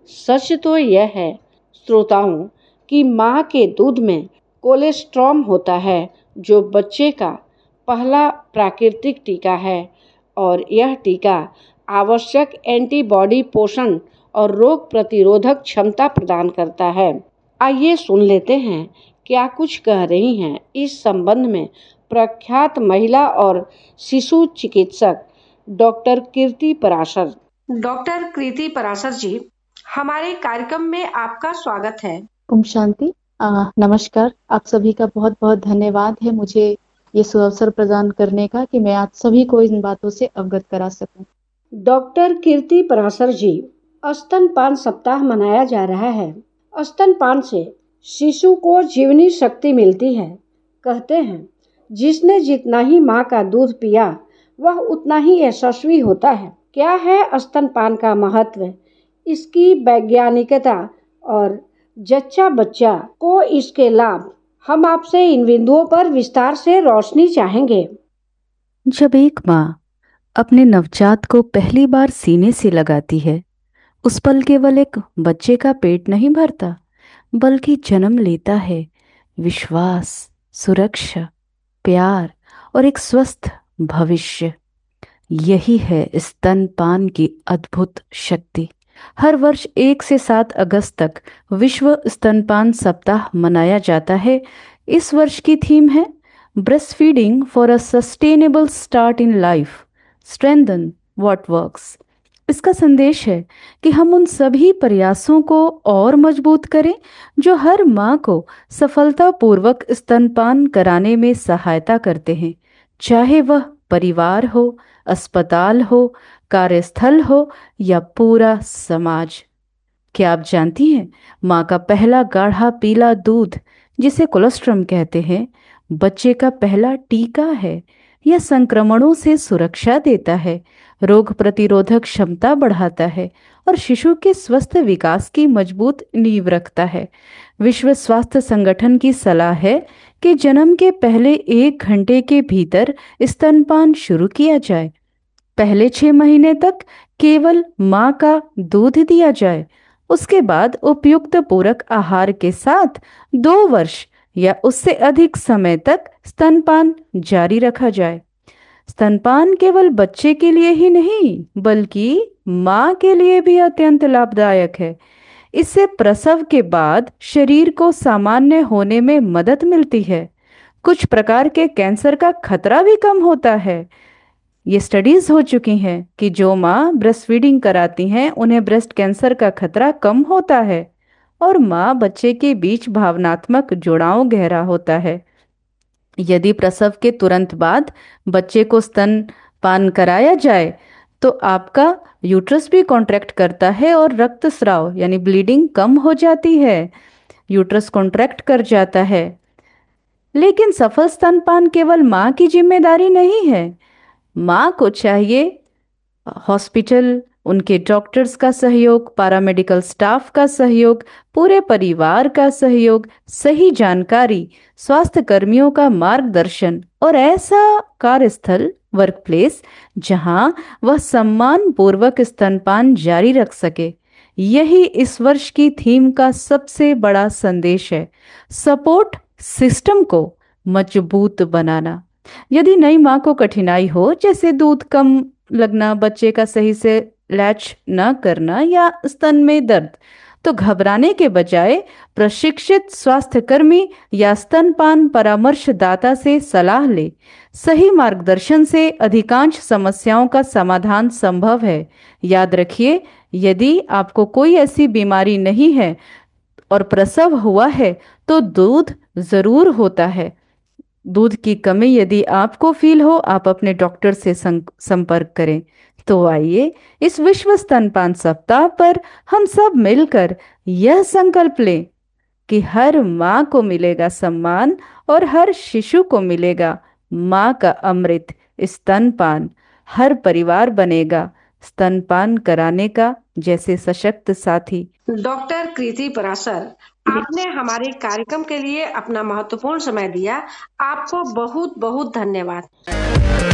सच तो यह है श्रोताओं कि माँ के दूध में कोलेस्ट्रॉम होता है, जो बच्चे का पहला प्राकृतिक टीका है और यह टीका आवश्यक एंटीबॉडी पोषण और रोग प्रतिरोधक क्षमता प्रदान करता है। आइए सुन लेते हैं क्या कुछ कह रही हैं इस संबंध में प्रख्यात महिला और शिशु चिकित्सक डॉक्टर कीर्ति पराशर। डॉक्टर कीर्ति पराशर जी, हमारे कार्यक्रम में आपका स्वागत है। ओम शांति। नमस्कार। आप सभी का बहुत बहुत धन्यवाद है मुझे ये सुअवसर प्रदान करने का कि मैं आप सभी को इन बातों से अवगत करा सकूं। डॉक्टर कीर्ति पराशर जी, स्तनपान सप्ताह मनाया जा रहा है। स्तनपान से शिशु को जीवनी शक्ति मिलती है। कहते हैं जिसने जितना ही माँ का दूध पिया वह उतना ही यशस्वी होता है। क्या है स्तनपान का महत्व, इसकी वैज्ञानिकता और जच्चा बच्चा को इसके लाभ, हम आपसे इन बिंदुओं पर विस्तार से रोशनी चाहेंगे। जब एक माँ अपने नवजात को पहली बार सीने से लगाती है, उस पल केवल एक बच्चे का पेट नहीं भरता, बल्कि जन्म लेता है विश्वास, सुरक्षा, प्यार और एक स्वस्थ भविष्य। यही है स्तनपान की अद्भुत शक्ति। हर वर्ष 1 से 7 अगस्त तक विश्व स्तनपान सप्ताह मनाया जाता है। इस वर्ष की थीम है breast feeding for a sustainable start in life, strengthen what works. इसका संदेश है कि हम उन सभी प्रयासों को और मजबूत करें जो हर माँ को सफलतापूर्वक स्तनपान कराने में सहायता करते हैं, चाहे वह परिवार हो, अस्पताल हो, कार्यस्थल हो या पूरा समाज। क्या आप जानती हैं, माँ का पहला गाढ़ा पीला दूध, जिसे कोलोस्ट्रम कहते हैं, बच्चे का पहला टीका है। यह संक्रमणों से सुरक्षा देता है, रोग प्रतिरोधक क्षमता बढ़ाता है और शिशु के स्वस्थ विकास की मजबूत नींव रखता है। विश्व स्वास्थ्य संगठन की सलाह है कि जन्म के पहले 1 घंटे के भीतर स्तनपान शुरू किया जाए। पहले 6 महीने तक केवल माँ का दूध दिया जाए। उसके बाद उपयुक्त पूरक आहार के साथ 2 वर्ष या उससे अधिक समय तक स्तनपान जारी रखा जाए। स्तनपान केवल बच्चे के लिए ही नहीं, बल्कि माँ के लिए भी अत्यंत लाभदायक है। इससे प्रसव के बाद शरीर को सामान्य होने में मदद मिलती है। कुछ प्रकार के कैंसर का खतरा भी कम होता है। ये स्टडीज हो चुकी हैं कि जो माँ ब्रेस्ट फीडिंग कराती हैं उन्हें ब्रेस्ट कैंसर का खतरा कम होता है और माँ बच्चे के बीच भावनात्मक जुड़ाव गहरा होता है। यदि प्रसव के तुरंत बाद बच्चे को स्तनपान कराया जाए तो आपका यूट्रस भी कॉन्ट्रैक्ट करता है और रक्तस्राव यानी ब्लीडिंग कम हो जाती है। यूट्रस कॉन्ट्रैक्ट कर जाता है। लेकिन सफल स्तनपान केवल माँ की जिम्मेदारी नहीं है। माँ को चाहिए हॉस्पिटल, उनके डॉक्टर्स का सहयोग, पैरामेडिकल स्टाफ का सहयोग, पूरे परिवार का सहयोग, सही जानकारी, स्वास्थ्य कर्मियों का मार्गदर्शन और ऐसा कार्यस्थल, वर्कप्लेस, जहां वह सम्मान पूर्वक स्तनपान जारी रख सके। यही इस वर्ष की थीम का सबसे बड़ा संदेश है, सपोर्ट सिस्टम को मजबूत बनाना। यदि नई माँ को कठिनाई हो, जैसे दूध कम लगना, बच्चे का सही से लैच न करना या स्तन में दर्द, तो घबराने के बजाय प्रशिक्षित स्वास्थ्यकर्मी या स्तनपान परामर्शदाता से सलाह ले। सही मार्गदर्शन से अधिकांश समस्याओं का समाधान संभव है। याद रखिए, यदि आपको कोई ऐसी बीमारी नहीं है और प्रसव हुआ है तो दूध जरूर होता है। दूध की कमी यदि आपको फील हो, आप अपने डॉक्टर से संपर्क करें। तो आइए इस विश्व स्तनपान सप्ताह पर हम सब मिलकर यह संकल्प लें कि हर माँ को मिलेगा सम्मान और हर शिशु को मिलेगा माँ का अमृत स्तनपान। हर परिवार बनेगा स्तनपान कराने का जैसे सशक्त साथी। डॉक्टर कीर्ति पराशर, आपने हमारे कार्यक्रम के लिए अपना महत्वपूर्ण समय दिया। आपको बहुत बहुत धन्यवाद।